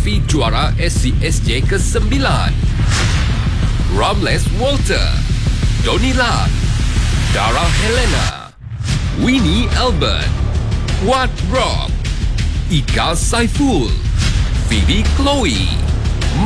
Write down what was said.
Raffi juara SCSJ ke-9, Ramles Walter, Donnie Lam, Dara Helena, Winnie Albert, Wat Rock, Ika Saiful, Phoebe Chloe,